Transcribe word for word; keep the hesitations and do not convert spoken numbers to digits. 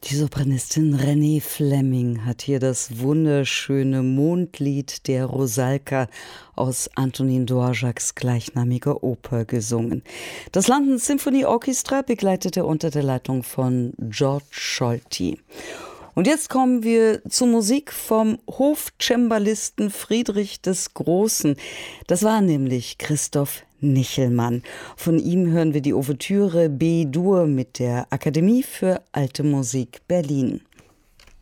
Die Sopranistin Renée Fleming hat hier das wunderschöne Mondlied der Rusalka aus Antonin Dvořáks gleichnamiger Oper gesungen. Das London Symphony Orchestra begleitete unter der Leitung von George Scholti. Und jetzt kommen wir zur Musik vom Hofcembalisten Friedrich des Großen. Das war nämlich Christoph Nichelmann. Von ihm hören wir die Ouvertüre B-Dur mit der Akademie für Alte Musik Berlin.